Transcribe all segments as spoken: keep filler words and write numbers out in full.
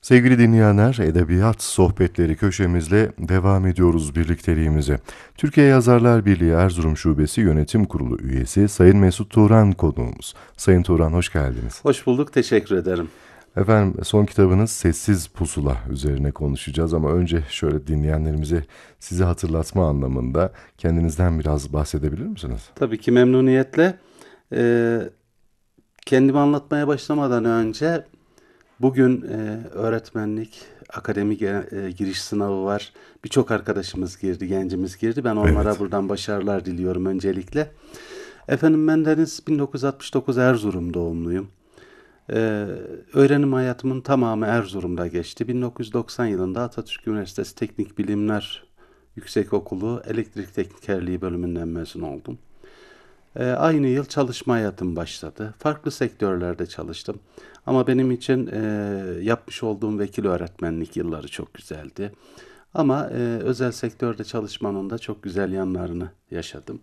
Sevgili dinleyenler, Edebiyat Sohbetleri köşemizle devam ediyoruz birlikteliğimize. Türkiye Yazarlar Birliği Erzurum Şubesi Yönetim Kurulu üyesi Sayın Mesut Turan konuğumuz. Sayın Turan, hoş geldiniz. Hoş bulduk, teşekkür ederim. Efendim, son kitabınız Sessiz Pusula üzerine konuşacağız ama önce şöyle dinleyenlerimize sizi hatırlatma anlamında kendinizden biraz bahsedebilir misiniz? Tabii ki memnuniyetle. Ee, kendimi anlatmaya başlamadan önce bugün e, öğretmenlik, akademik e, giriş sınavı var. Birçok arkadaşımız girdi, gencimiz girdi. Ben onlara Evet. buradan başarılar diliyorum öncelikle. Efendim bendeniz bin dokuz yüz altmış dokuz Erzurum doğumluyum. Ee, öğrenim hayatımın tamamı Erzurum'da geçti. bin dokuz yüz doksan yılında Atatürk Üniversitesi Teknik Bilimler Yüksekokulu Elektrik Teknikerliği bölümünden mezun oldum. Ee, aynı yıl çalışma hayatım başladı. Farklı sektörlerde çalıştım. Ama benim için e, yapmış olduğum vekil öğretmenlik yılları çok güzeldi. Ama e, özel sektörde çalışmanın da çok güzel yanlarını yaşadım.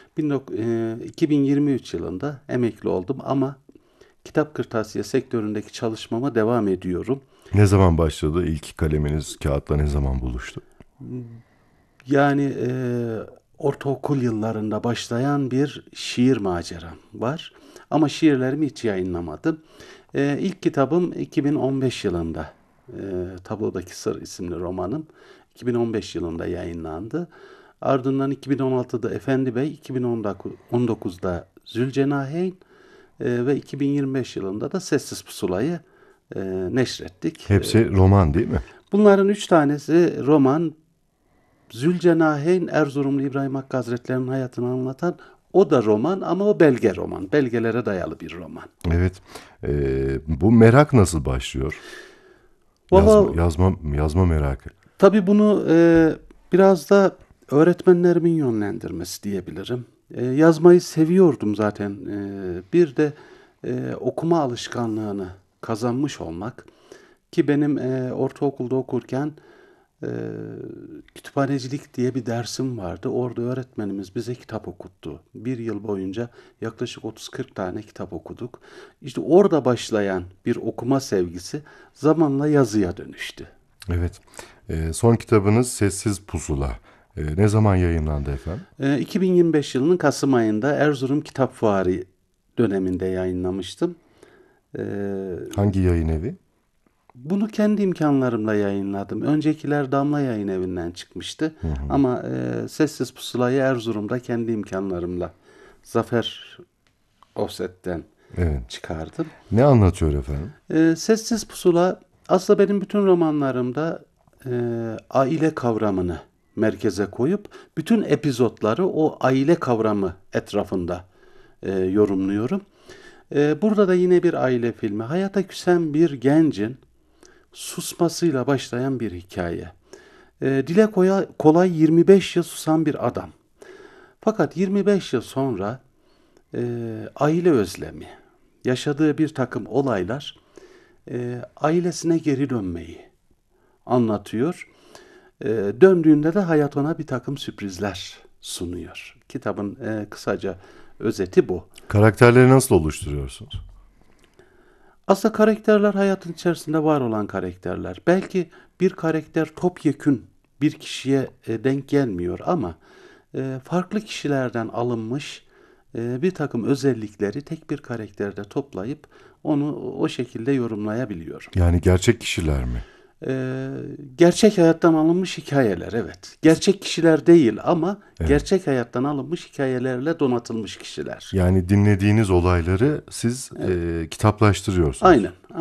iki bin yirmi üç yılında emekli oldum ama kitap kırtasiye sektöründeki çalışmama devam ediyorum. Ne zaman başladı? İlk kaleminiz kağıtla ne zaman buluştu? Yani e, ortaokul yıllarında başlayan bir şiir maceram var. Ama şiirlerimi hiç yayınlamadım. E, ilk kitabım iki bin on beş yılında. E, Tablodaki Sır isimli romanım iki bin on beş yılında yayınlandı. Ardından iki bin on altıda Efendi Bey, iki bin on dokuzda Zülcenaheyn e, ve iki bin yirmi beş yılında da Sessiz Pusula'yı e, neşrettik. Hepsi roman değil mi? Bunların üç tanesi roman. Zülcenaheyn, Erzurumlu İbrahim Hakkı Hazretleri'nin hayatını anlatan, o da roman ama o belge roman. Belgelere dayalı bir roman. Evet. Ee, bu merak nasıl başlıyor? Valla Yazma, yazma, yazma merakı. tabii bunu e, biraz da öğretmenlerimin yönlendirmesi diyebilirim. E, yazmayı seviyordum zaten. E, bir de e, okuma alışkanlığını kazanmış olmak. Ki benim e, ortaokulda okurken e, kütüphanecilik diye bir dersim vardı. Orada öğretmenimiz bize kitap okuttu. Bir yıl boyunca yaklaşık otuz kırk tane kitap okuduk. İşte orada başlayan bir okuma sevgisi zamanla yazıya dönüştü. Evet. Ee, son kitabınız Sessiz Pusula. Ee, ne zaman yayınlandı efendim? E, iki bin yirmi beş yılının Kasım ayında Erzurum Kitap Fuarı döneminde yayınlamıştım. E, Hangi yayın evi? Bunu kendi imkanlarımla yayınladım. Öncekiler Damla Yayın Evi'nden çıkmıştı. Hı hı. Ama e, Sessiz Pusula'yı Erzurum'da kendi imkanlarımla Zafer Offset'ten Evet. çıkardım. Ne anlatıyor efendim? E, Sessiz Pusula aslında benim bütün romanlarımda e, aile kavramını merkeze koyup bütün epizotları o aile kavramı etrafında e, yorumluyorum. E, burada da yine bir aile filmi. Hayata küsen bir gencin susmasıyla başlayan bir hikaye. E, dile kolay, kolay yirmi beş yıl susan bir adam. Fakat yirmi beş yıl sonra e, aile özlemi, yaşadığı bir takım olaylar e, ailesine geri dönmeyi anlatıyor. E, döndüğünde de hayat ona bir takım sürprizler sunuyor. Kitabın e, kısaca özeti bu. Karakterleri nasıl oluşturuyorsunuz? Aslında karakterler hayatın içerisinde var olan karakterler. Belki bir karakter topyekün bir kişiye e, denk gelmiyor ama e, farklı kişilerden alınmış e, bir takım özellikleri tek bir karakterde toplayıp onu o şekilde yorumlayabiliyorum. Yani gerçek kişiler mi? E, gerçek hayattan alınmış hikayeler, evet. Gerçek kişiler değil ama Evet. gerçek hayattan alınmış hikayelerle donatılmış kişiler. Yani dinlediğiniz olayları siz e, kitaplaştırıyorsunuz. Aynen.